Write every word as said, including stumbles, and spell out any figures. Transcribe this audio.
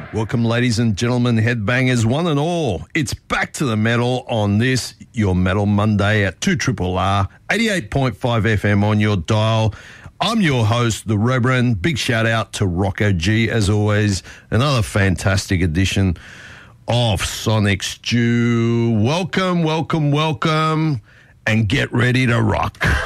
Welcome, ladies and gentlemen, headbangers, one and all. It's back to the metal on this, your Metal Monday at two R R R, eighty-eight point five F M on your dial. I'm your host, The Reverend. Big shout out to Rocco G, as always. Another fantastic edition of Sonic Stew. Welcome, welcome, welcome, and get ready to rock.